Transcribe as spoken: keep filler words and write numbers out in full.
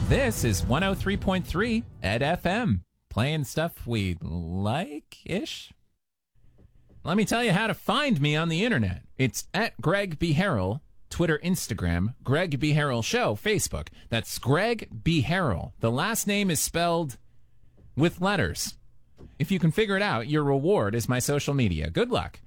This is one oh three point three Ed F M, playing stuff we like-ish. Let me tell you how to find me on the internet. It's at Greg B. Harrell, Twitter, Instagram, Greg B. Harrell Show, Facebook. That's Greg B. Harrell. The last name is spelled with letters. If you can figure it out, your reward is my social media. Good luck.